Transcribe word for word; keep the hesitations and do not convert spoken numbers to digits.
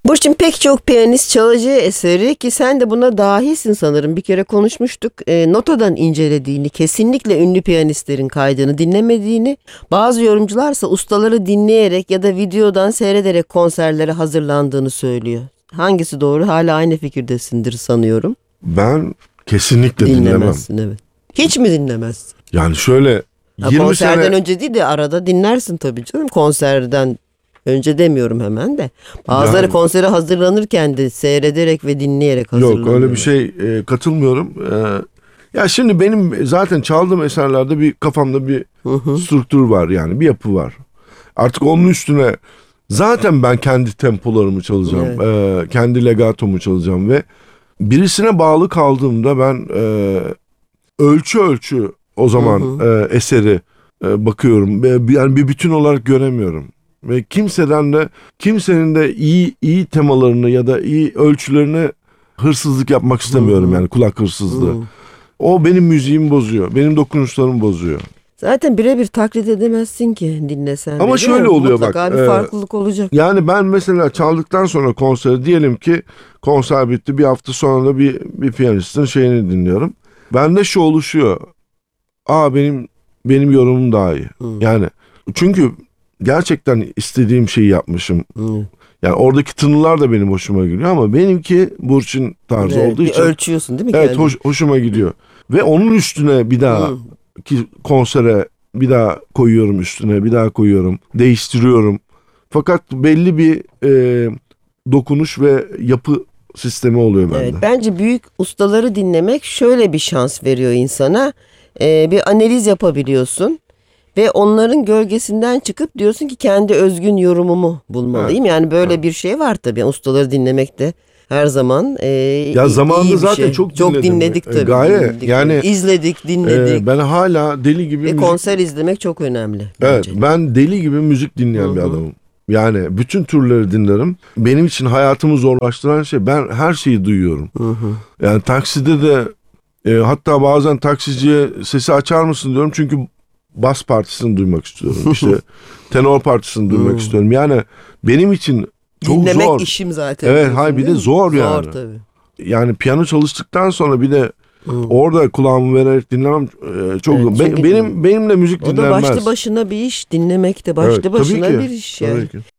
Burçin pek çok piyanist çalacağı eseri ki sen de buna dahilsin sanırım. Bir kere konuşmuştuk. E, notadan incelediğini, kesinlikle ünlü piyanistlerin kaydını dinlemediğini, bazı yorumcularsa ustaları dinleyerek ya da videodan seyrederek konserlere hazırlandığını söylüyor. Hangisi doğru? Hala aynı fikirdesindir sanıyorum. Ben kesinlikle dinlemem. Dinlemezsin, evet. Hiç mi dinlemezsin? Yani şöyle Ha, yirmi konserden sene... önce değil de arada dinlersin tabii canım. Konserden önce demiyorum hemen de. Bazıları Yani- konsere hazırlanırken de seyrederek ve dinleyerek hazırlanıyor. Yok öyle bir şey e, katılmıyorum. E, ya şimdi benim zaten çaldığım eserlerde bir kafamda bir Hı hı. strüktür var, yani bir yapı var. Artık onun üstüne zaten ben kendi tempolarımı çalacağım. E, kendi legatomu çalacağım ve birisine bağlı kaldığımda ben e, ölçü ölçü o zaman Hı hı. e, eseri e, bakıyorum. E, yani bir bütün olarak göremiyorum. Ve kimseden de kimsenin de iyi iyi temalarını ya da iyi ölçülerini hırsızlık yapmak istemiyorum, Hı hı. yani kulak hırsızlığı. Hı. O benim müziğimi bozuyor. Benim dokunuşlarımı bozuyor. Zaten birebir taklit edemezsin ki dinlesen. Ama de, şöyle değil mi? oluyor Mutlaka bak, bir e, farklılık olacak. Yani ben mesela çaldıktan sonra konseri, diyelim ki konser bitti, bir hafta sonra da bir bir piyanistin şeyini dinliyorum. Bende şu oluşuyor. Aa benim benim yorumum daha iyi. Hı. Yani çünkü gerçekten istediğim şeyi yapmışım. Hı. Yani oradaki tınılar da benim hoşuma gidiyor ama benimki Burçin tarzı Evet, olduğu bir için ölçüyorsun değil mi evet kendini? hoş, hoşuma gidiyor. Ve onun üstüne bir daha Hı. ki konsere bir daha koyuyorum, üstüne bir daha koyuyorum, değiştiriyorum. Fakat belli bir e, dokunuş ve yapı sistemi oluyor bende. Evet, bence büyük ustaları dinlemek şöyle bir şans veriyor insana. Ee, bir analiz yapabiliyorsun ve onların gölgesinden çıkıp diyorsun ki kendi özgün yorumumu bulmalıyım. Yani böyle Evet. bir şey var tabii. Yani ustaları dinlemek de her zaman e, Ya iyi zamanında bir zaten şey. çok çok dinledim. dinledik E, tabii. gaye, dinledik. yani, izledik, dinledik. E, ben hala deli gibi ve müzik... konser izlemek çok önemli Evet, bence. ben deli gibi müzik dinleyen Hı bir hı. adamım. Yani bütün türleri dinlerim. Benim için hayatımı zorlaştıran şey, ben her şeyi duyuyorum. Hı hı. Yani takside de e, hatta bazen taksiciye sesi açar mısın diyorum. Çünkü bas partisini duymak istiyorum. İşte tenor partisini duymak Hmm. istiyorum. Yani benim için çok Dinlemek zor. işim zaten. Evet, diyorsun, hayır, bir değil de mi? zor yani. Zor tabii. Yani piyano çalıştıktan sonra bir de Hı. orada kulağımı vererek dinlemem e, çok Evet, zor. Be- çünkü benim benimle müzik O da dinlenmez. başlı başına bir iş. Dinlemek de başlı Evet, tabii başına ki, bir iş tabii yani. ki.